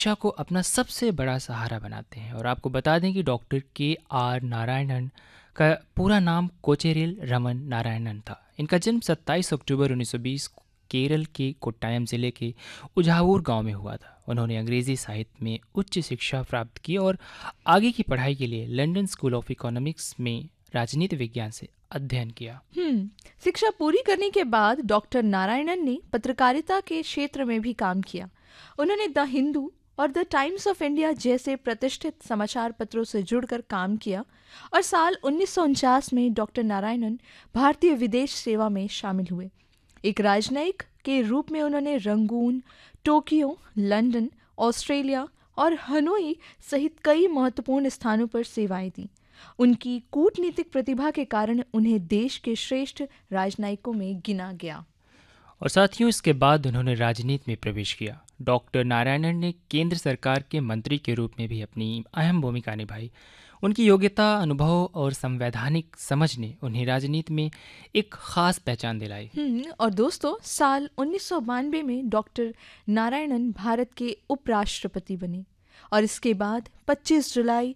शिक्षा को अपना सबसे बड़ा सहारा बनाते हैं। और आपको बता दें कि डॉक्टर के. आर. नारायणन का पूरा नाम कोचेरिल रमन नारायणन था। इनका जन्म 27 अक्टूबर 1920 को केरल के कोट्टायम जिले के उजावूर गांव में हुआ था। उन्होंने अंग्रेजी साहित्य में उच्च शिक्षा प्राप्त की और आगे की पढ़ाई के लिए लंदन स्कूल ऑफ इकोनॉमिक्स में राजनीति विज्ञान से अध्ययन किया। शिक्षा पूरी करने के बाद डॉक्टर नारायणन ने पत्रकारिता के क्षेत्र में भी काम किया। उन्होंने द हिंदू और द टाइम्स ऑफ इंडिया जैसे प्रतिष्ठित समाचार पत्रों से जुड़कर काम किया और साल 1949 में डॉक्टर नारायणन भारतीय विदेश सेवा में शामिल हुए। एक राजनयिक के रूप में उन्होंने रंगून, टोक्यो, लंदन, ऑस्ट्रेलिया और हनोई सहित कई महत्वपूर्ण स्थानों पर सेवाएं दी। उनकी कूटनीतिक प्रतिभा के कारण उन्हें देश के श्रेष्ठ राजनयिकों में गिना गया। और साथियों, इसके बाद उन्होंने राजनीति में प्रवेश किया। डॉक्टर नारायणन ने केंद्र सरकार के मंत्री के रूप में भी अपनी अहम भूमिका निभाई। उनकी योग्यता, अनुभव और संवैधानिक समझ ने उन्हें राजनीति में एक खास पहचान दिलाई। और दोस्तों, साल 1992 में डॉक्टर नारायणन भारत के उपराष्ट्रपति बने और इसके बाद 25 जुलाई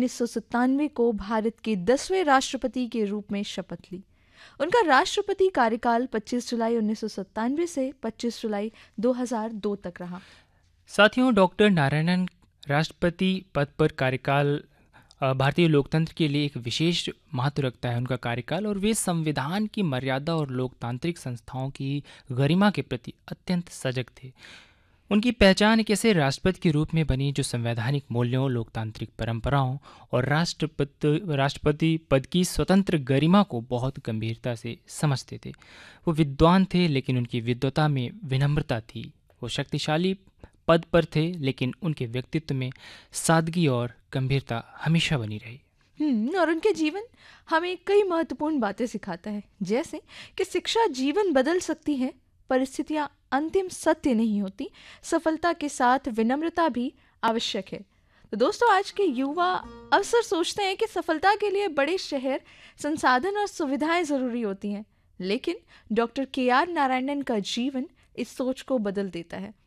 1997 को भारत के 10वें राष्ट्रपति के रूप में शपथ ली। उनका राष्ट्रपति कार्यकाल 25 जुलाई 1997 से 25 जुलाई 2002 तक रहा। साथियों, डॉक्टर नारायणन राष्ट्रपति पद पर कार्यकाल भारतीय लोकतंत्र के लिए एक विशेष महत्व रखता है उनका कार्यकाल, और वे संविधान की मर्यादा और लोकतांत्रिक संस्थाओं की गरिमा के प्रति अत्यंत सजग थे। उनकी पहचान एक ऐसे राष्ट्रपति के रूप में बनी जो संवैधानिक मूल्यों, लोकतांत्रिक परंपराओं और राष्ट्रपति पद की स्वतंत्र गरिमा को बहुत गंभीरता से समझते थे। वो विद्वान थे, लेकिन उनकी विद्वता में विनम्रता थी। वो शक्तिशाली पद पर थे, लेकिन उनके व्यक्तित्व में सादगी और गंभीरता हमेशा बनी रही। और उनके जीवन हमें कई महत्वपूर्ण बातें सिखाता है, जैसे कि शिक्षा जीवन बदल सकती है, परिस्थितियां अंतिम सत्य नहीं होती, सफलता के साथ विनम्रता भी आवश्यक है। तो दोस्तों, आज के युवा अक्सर सोचते हैं कि सफलता के लिए बड़े शहर, संसाधन और सुविधाएं जरूरी होती हैं, लेकिन डॉक्टर के.आर. नारायणन का जीवन इस सोच को बदल देता है।